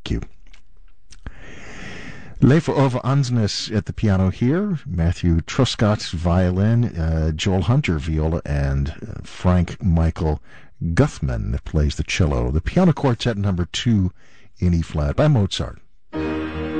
Thank you. Leif Ove Ansnes at the piano here, Matthew Truscott violin, Joel Hunter viola, and Frank Michael Guthman that plays the cello. The piano quartet number 2 in E-flat by Mozart.